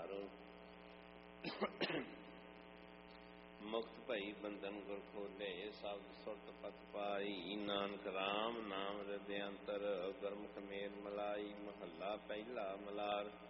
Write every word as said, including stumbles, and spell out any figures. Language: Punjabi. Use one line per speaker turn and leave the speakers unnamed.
ਧਾਰ। ਮੁਕਤ ਭਈ ਬੰਧਨ ਗੁਰ ਖੋਲੇ, ਸ਼ਬਦ ਸੁਰਤ ਪਤ ਪਾਈ। ਨਾਨਕ ਰਾਮ ਨਾਮ ਹਿਰਦਿ ਅੰਤਰ, ਗੁਰਮੁਖ ਮੇਲ ਮਲਾਈ। ਮਹੱਲਾ ਪਹਿਲਾ। ਮਲਾਰ